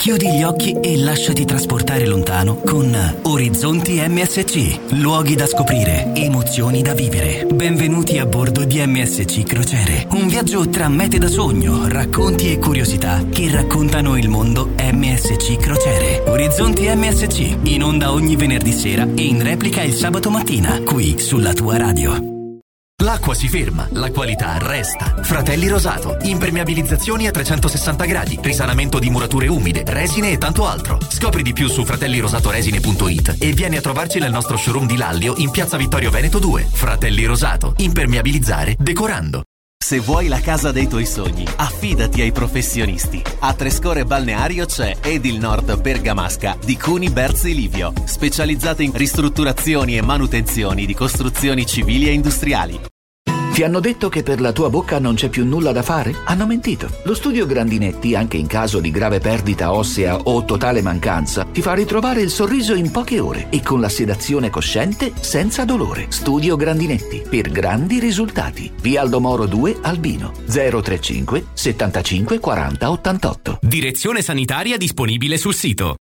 Chiudi gli occhi e lasciati trasportare lontano con Orizzonti MSC. Luoghi da scoprire, emozioni da vivere. Benvenuti a bordo di MSC Crociere. Un viaggio tra mete da sogno, racconti e curiosità che raccontano il mondo MSC Crociere. Orizzonti MSC, in onda ogni venerdì sera e in replica il sabato mattina, qui sulla tua radio. L'acqua si ferma, la qualità resta. Fratelli Rosato, impermeabilizzazioni a 360 gradi, risanamento di murature umide, resine e tanto altro. Scopri di più su fratellirosatoresine.it e vieni a trovarci nel nostro showroom di Lallio in piazza Vittorio Veneto 2. Fratelli Rosato, impermeabilizzare decorando. Se vuoi la casa dei tuoi sogni, affidati ai professionisti. A Trescore Balneario c'è Edil Nord Bergamasca di Cuni Berzi Livio, specializzate in ristrutturazioni e manutenzioni di costruzioni civili e industriali. Ti hanno detto che per la tua bocca non c'è più nulla da fare? Hanno mentito. Lo studio Grandinetti, anche in caso di grave perdita ossea o totale mancanza, ti fa ritrovare il sorriso in poche ore e con la sedazione cosciente senza dolore. Studio Grandinetti, per grandi risultati. Via Aldomoro 2 Albino, 035 75 40 88. Direzione sanitaria disponibile sul sito.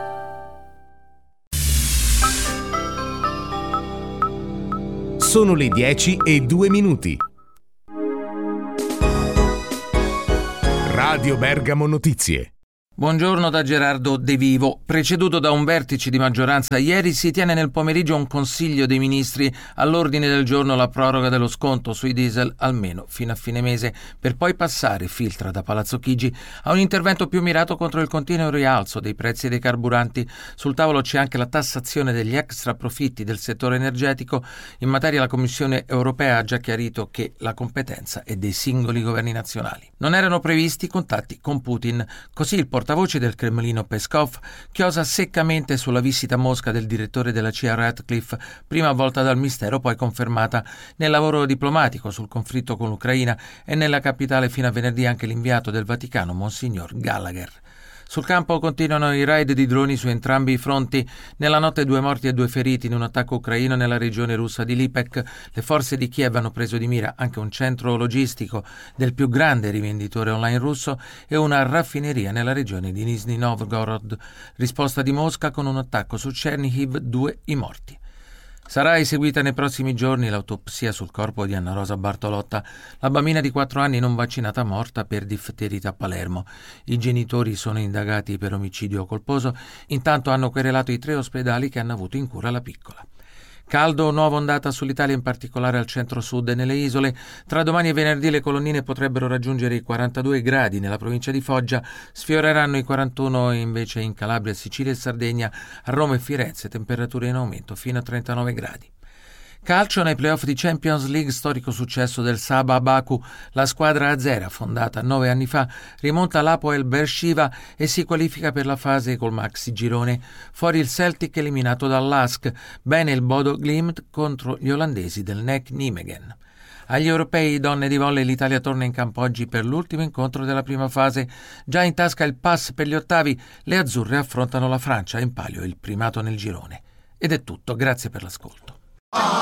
Sono le 10:02. Radio Bergamo Notizie. Buongiorno da Gerardo De Vivo. Preceduto da un vertice di maggioranza ieri, si tiene nel pomeriggio un Consiglio dei Ministri all'ordine del giorno la proroga dello sconto sui diesel almeno fino a fine mese, per poi passare, filtra da Palazzo Chigi, a un intervento più mirato contro il continuo rialzo dei prezzi dei carburanti. Sul tavolo c'è anche la tassazione degli extra profitti del settore energetico. In materia la Commissione europea ha già chiarito che la competenza è dei singoli governi nazionali. Non erano previsti contatti con Putin, così il portavoce del Cremlino Peskov chiosa seccamente sulla visita a Mosca del direttore della CIA Ratcliffe, prima avvolta dal mistero poi confermata nel lavoro diplomatico sul conflitto con l'Ucraina, e nella capitale fino a venerdì anche l'inviato del Vaticano Monsignor Gallagher. Sul campo continuano i raid di droni su entrambi i fronti. Nella notte 2 morti e 2 feriti in un attacco ucraino nella regione russa di Lipetsk. Le forze di Kiev hanno preso di mira anche un centro logistico del più grande rivenditore online russo e una raffineria nella regione di Nizhny Novgorod. Risposta di Mosca con un attacco su Chernihiv, 2 i morti. Sarà eseguita nei prossimi giorni l'autopsia sul corpo di Anna Rosa Bartolotta, la bambina di 4 anni non vaccinata morta per difterite a Palermo. I genitori sono indagati per omicidio colposo, intanto hanno querelato i 3 ospedali che hanno avuto in cura la piccola. Caldo, nuova ondata sull'Italia, in particolare al centro-sud e nelle isole. Tra domani e venerdì le colonnine potrebbero raggiungere i 42 gradi nella provincia di Foggia, sfioreranno i 41 invece in Calabria, Sicilia e Sardegna, a Roma e Firenze temperature in aumento fino a 39 gradi. Calcio, nei playoff di Champions League, storico successo del Sabah Baku. La squadra azera, fondata 9 anni fa, rimonta l'Hapoel Beersheva e si qualifica per la fase col maxi girone. Fuori il Celtic eliminato dall'Ask, bene il Bodo Glimt contro gli olandesi del NEC Nijmegen. Agli europei donne di volley l'Italia torna in campo oggi per l'ultimo incontro della prima fase. Già in tasca il pass per gli ottavi, le azzurre affrontano la Francia in palio il primato nel girone. Ed è tutto, grazie per l'ascolto.